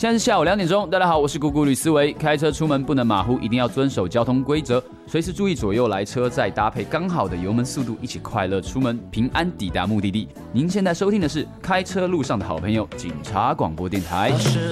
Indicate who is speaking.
Speaker 1: 现在是下午2点钟，大家好，我是姑姑吕思维。开车出门不能马虎，一定要遵守交通规则，随时注意左右来车，再搭配刚好的油门速度，一起快乐出门，平安抵达目的地。您现在收听的是开车路上的好朋友——警察广播电台。